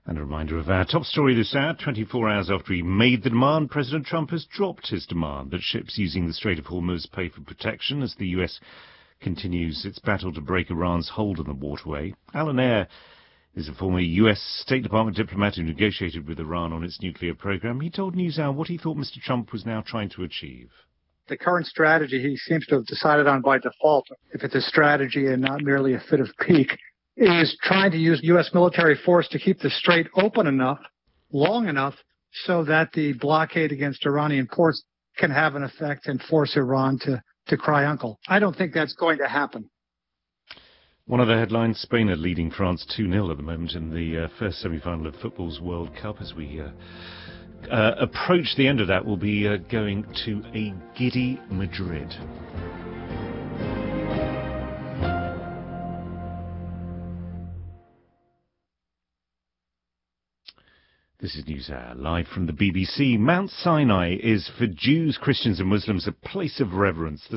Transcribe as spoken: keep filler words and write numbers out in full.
And a reminder of our top story this hour. twenty-four hours after he made the demand, President Trump has dropped his demand that ships using the Strait of Hormuz pay for protection as the U S continues its battle to break Iran's hold on the waterway. Alan Eyre is a former U S State Department diplomat who negotiated with Iran on its nuclear program. He told NewsHour what he thought Mister Trump was now trying to achieve. The current strategy he seems to have decided on by default, if it's a strategy and not merely a fit of pique, is trying to use U S military force to keep the strait open enough, long enough, so that the blockade against Iranian ports can have an effect and force Iran to, to cry uncle. I don't think that's going to happen. One of the headlines, Spain are leading France two nil at the moment in the uh, first semi-final of football's World Cup. As we uh, uh, approach the end of that, we'll be uh, going to a giddy Madrid. This is NewsHour, live from the B B C. Mount Sinai is, for Jews, Christians and Muslims, a place of reverence. The